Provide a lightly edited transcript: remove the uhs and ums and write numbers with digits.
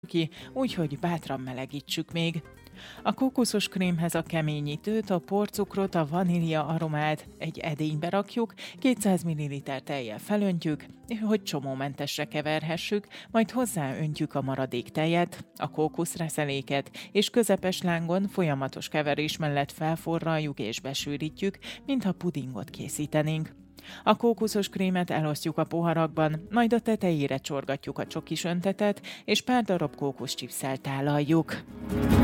ki, úgyhogy bátran melegítsük még. A kókuszos krémhez a keményítőt, a porcukrot, a vanília aromát egy edénybe rakjuk, 200 ml tejjel felöntjük, hogy csomómentesre keverhessük, majd hozzáöntjük a maradék tejet, a kókuszreszeléket, és közepes lángon folyamatos keverés mellett felforraljuk és besűrítjük, mintha pudingot készítenénk. A kókuszos krémet elosztjuk a poharakban, majd a tetejére csorgatjuk a csokis öntetet, és pár darab kókuszcsipsszel tálaljuk.